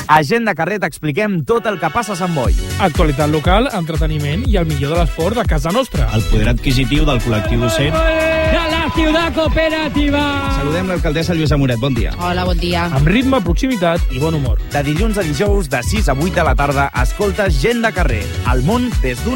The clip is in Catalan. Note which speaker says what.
Speaker 1: A Gent de Carrer t'expliquem tot el que passa a Sant Boi.
Speaker 2: Actualitat local, entreteniment i el millor de l'esport de casa nostra.
Speaker 3: El poder adquisitiu del col·lectiu docent.
Speaker 4: De la ciutat cooperativa.
Speaker 3: Saludem l'alcaldessa Lluïsa Moret, bon dia.
Speaker 5: Hola, bon dia.
Speaker 2: Amb ritme, proximitat i bon humor.
Speaker 1: De dilluns a dijous, de 6 a 8 de la tarda, escoltes Gent de Carrer. El món des d'un